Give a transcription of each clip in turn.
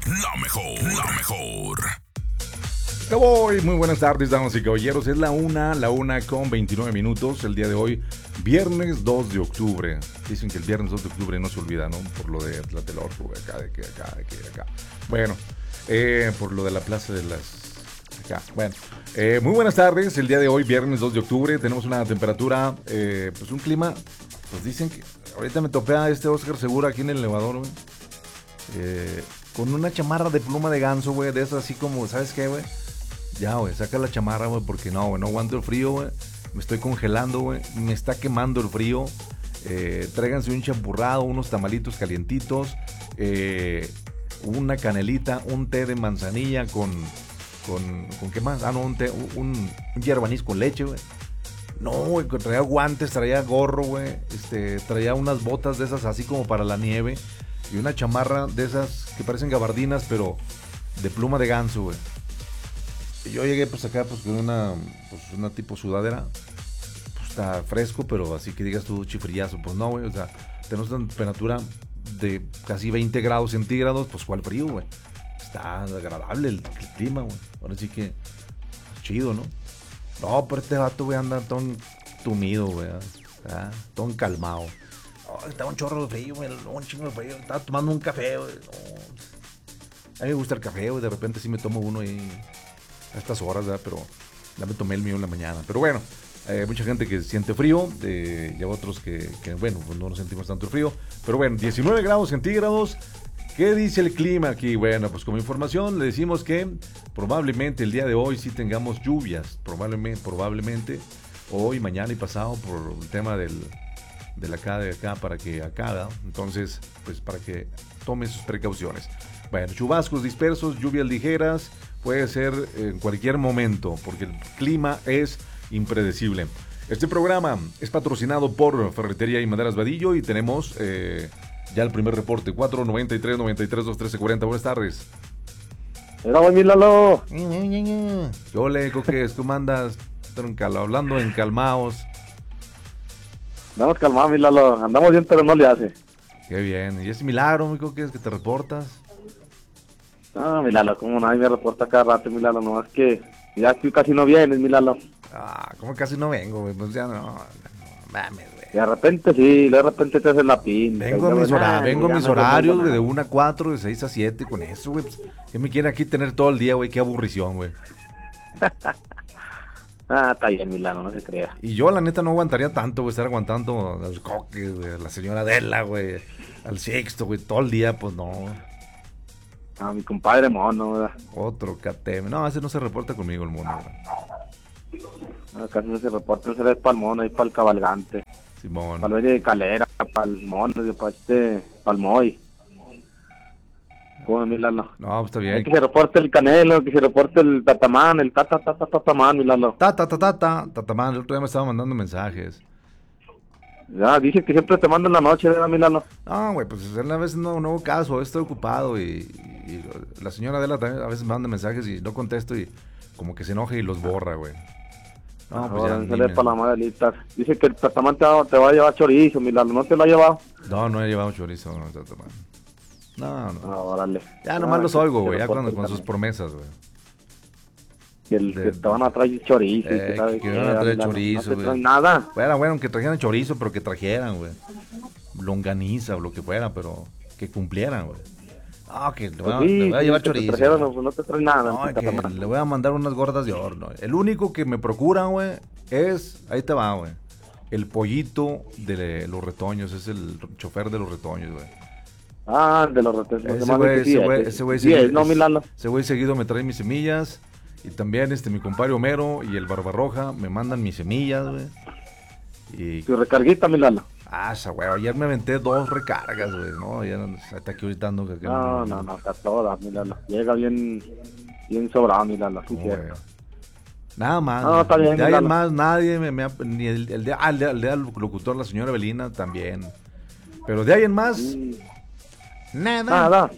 La mejor, la mejor. ¡Ya voy! Muy buenas tardes, damas y caballeros. Es la una con 29 minutos. El día de hoy, viernes 2 de octubre. Dicen que el viernes 2 de octubre no se olvida, ¿no? Por lo de Tlatelolco, acá. Bueno, por lo de la plaza de las... Acá, bueno. Muy buenas tardes. El día de hoy, viernes 2 de octubre, tenemos una temperatura, pues un clima, pues dicen que... Ahorita me topé a Oscar Segura aquí en el elevador, güey. Con una chamarra de pluma de ganso, güey, de esas así como, ¿sabes qué, güey? Ya, güey, saca la chamarra, güey, porque no, güey, no aguanto el frío, güey. Me estoy congelando, güey. Me está quemando el frío. Tráiganse un champurrado, unos tamalitos calientitos, una canelita, un té de manzanilla con ¿qué más? Ah, no, un hierba anís con leche, güey. No, güey, traía guantes, traía gorro, güey. Traía unas botas de esas así como para la nieve. Y una chamarra de esas que parecen gabardinas, pero de pluma de ganso, güey. Y yo llegué pues acá pues con una tipo sudadera. Pues está fresco, pero así que digas tú chifrillazo. Pues no, güey, o sea, tenemos una temperatura de casi 20 grados centígrados. Pues cuál frío, güey. Está agradable el clima, güey. Ahora sí que chido, ¿no? No, pero este vato, güey, anda todo tumido, güey. Todo encalmado. Oh, estaba un chorro de frío, güey, un chingo de frío. Estaba tomando un café, güey. No. A mí me gusta el café, güey. De repente sí me tomo uno ahí a estas horas, ¿verdad? Pero ya me tomé el mío en la mañana. Pero bueno, mucha gente que siente frío. Y otros que, bueno, pues no nos sentimos tanto el frío. Pero bueno, 19 grados centígrados. ¿Qué dice el clima aquí? Bueno, pues como información le decimos que probablemente el día de hoy sí tengamos lluvias. Probablemente hoy, mañana y pasado por el tema de acá para que acá, ¿no? Entonces, pues para que tomen sus precauciones. Bueno, chubascos dispersos, lluvias ligeras, puede ser en cualquier momento, porque el clima es impredecible. Este programa es patrocinado por Ferretería y Maderas Vadillo y tenemos ya el primer reporte, 493-93-213-40. Buenas tardes. Hola, mi Lalo. Yo le coques, ¿cómo andas? Hablando en calmaos. Andamos calmados, mi Lalo. Andamos bien, pero no le hace. Qué bien. Y es milagro, mi coques, que te reportas. No, mi Lalo, como nadie me reporta cada rato, mi Lalo. No, es que ya tú casi no vienes, mi Lalo. ¿Cómo casi no vengo, güey? Pues ya no mames, güey. Y de repente sí, de repente te hacen la pinta. Vengo a mis horarios, güey, de 1 a 4, de 6 a 7, con eso, güey. Pues, ¿qué me quiere aquí tener todo el día, güey? Qué aburrición, güey. Está bien, mi Lalo, no se crea. Y yo, la neta, no aguantaría tanto, güey, estar aguantando a los coques, güey, a la señora Adela, güey, al Sixto, güey, todo el día, pues no. A mi compadre mono, ¿verdad? Otro KTM. No, ese no se reporta conmigo el mono, güey. Acá no se reporta, no se le para el mono, ahí para el cabalgante. Simón. Para el de Calera, para el mono, para el Moy. ¿Cómo, mi Lalo? No, pues está bien. Hay que se reporte el Canelo, que se reporte el Tatamán, el Tatamán, mi Lalo. Tatamán, el otro día me estaba mandando mensajes. Ya, dice que siempre te mando en la noche, ¿verdad, mi Lalo? No, güey, pues a veces no hubo caso, estoy ocupado y la señora Adela también a veces me manda mensajes y no contesto y como que se enoja y los borra, güey. No, pues ya. Se le para la madrelita. Dice que el Tatamán te va a llevar chorizo, mi Lalo, ¿no te lo ha llevado? No he llevado chorizo, no, Tatamán. No. Órale. Ya nomás los oigo, güey, ya con sus promesas, güey. Que te van a traer chorizo. Que van a traer chorizo, no te traen güey. nada. Bueno, que trajeran chorizo, pero que trajeran, güey. Longaniza o lo que fuera, pero que cumplieran, güey. Que le voy a llevar chorizo. No te traen nada. No, que le voy a mandar unas gordas de horno. El único que me procura, güey, ahí te va, güey, el pollito de los retoños, es el chofer de los retoños, güey. De los retoños. Ese güey seguido me trae mis semillas. Y también mi compadre Homero y el Barbarroja me mandan mis semillas, güey. Y tu recarguita, mi Lalo. Esa, güey, ayer me aventé 2 recargas, güey, ¿no? Ya hasta aquí ahorita ando. No, está toda, mi Lalo. Llega bien sobrado, mi Lalo. Sí, cierto. Nada más. No, está bien, de ahí más nadie ni el de locutor, la señora Evelina, también. Pero de ahí en más, nada.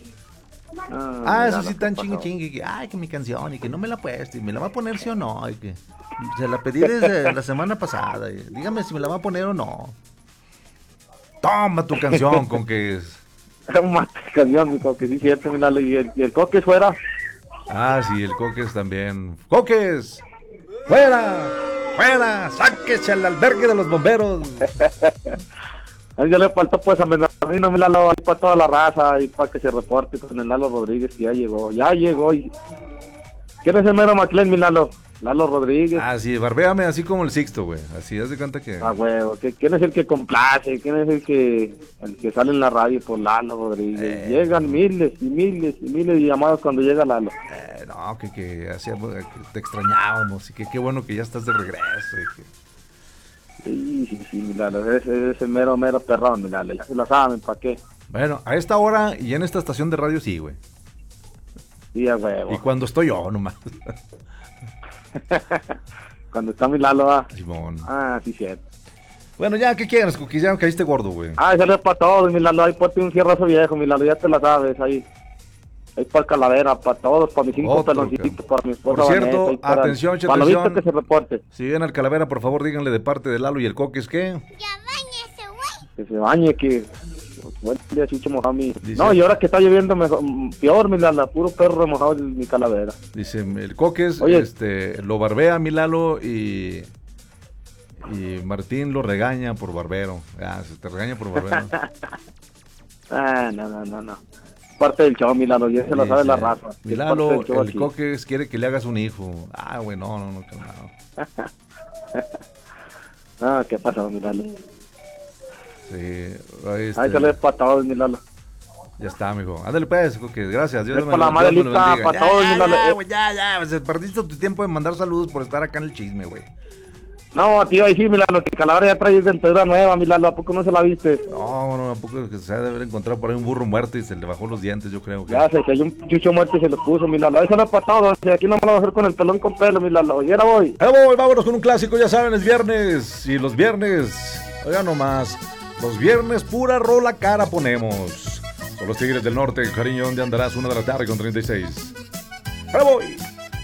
Eso sí, tan chingue, que mi canción, y que no me la puesto, y me la va a poner sí o no, y que se la pedí desde la semana pasada, y dígame si me la va a poner o no. Toma tu canción, con que Era un mate camión, mi Coque, sí, cierto, mi Lalo. Y el Coque fuera. Ah, sí, el Coques también. ¡Coques! ¡Fuera! ¡Fuera! ¡Sáquese al albergue de los bomberos! A mí ya le faltó pues a Bernardino, mi Lalo, ahí para toda la raza, y para que se reporte con el Lalo Rodríguez, que ya llegó. Y... ¿Quién es el mero Maclén, mi Lalo? Lalo Rodríguez. Ah, sí, barbéame así como el Sixto, güey. Así, haz de cuenta que... Ah, huevo, ¿quién es el que complace? ¿Quién es el que sale en la radio por Lalo Rodríguez? Llegan miles y miles y miles de llamados cuando llega Lalo. No, que hacíamos, que te extrañábamos y que qué bueno que ya estás de regreso. Sí, mi Lalo, es el mero perrón, mi Lalo, ya se la saben, ¿para qué? Bueno, a esta hora y en esta estación de radio sí, güey. Sí, a huevo. Y cuando estoy yo, nomás. Cuando está mi Lalo, va. Simón. Ah, sí, cierto. Bueno, ya, ¿qué quieres? Cookies, ya caíste gordo, güey. Ah, sale para todos, mi Lalo, ahí ponte un fierrazo viejo, mi Lalo, ya te la sabes, ahí. Ahí para Calavera, para todos, para mis 5 peloncitos, para mi esposa. Por cierto, Vanessa, para atención, para lo visto que se reporte. Si vienen al Calavera, por favor, díganle de parte de Lalo y el Coques, ¿qué? Ya bañese, güey. Que se bañe, que... Buen día, Chucho mojado mi... Dice- No, y ahora que está lloviendo, mejor, peor, mi Lalo, puro perro remojado en mi Calavera. Dice, el Coques, Oye. lo barbea mi Lalo y Martín lo regaña por barbero. Ah, se te regaña por barbero. Ah, no. Parte del show, mi Lalo, ya se lo sabe la raza. Mi Es Lalo, parte del show el aquí. Coques quiere que le hagas un hijo. Ah, güey, no, calmado. Ah, ¿qué pasa, mi Lalo? Sí, Ahí sale para todos, mi Lalo. ya está, mijo. Ándale pues, Coques, gracias. Dios Es me para lo- la madre Dios me lo lista, bendiga. para todos, mi Lalo. Güey, ya, pues, perdiste tu tiempo de mandar saludos por estar acá en el chisme, güey. No, tío, ahí sí, mi Lalo, que Calavera ya trae dentadura nueva, mi Lalo, ¿a poco no se la viste? No, a poco que se ha de haber encontrado por ahí un burro muerto y se le bajó los dientes, yo creo. Ya sé que hay un chucho muerto y se lo puso, mi Lalo. Ahí sale para todos, aquí no me lo voy a hacer con el pelón con pelo, mi Lalo. Y ahora voy. Vámonos con un clásico, ya saben, es viernes. Y los viernes, oigan nomás, los viernes pura rola cara ponemos. Con los Tigres del Norte, cariño, ¿dónde andarás? 1 de la tarde con 36. ¡Ahora voy!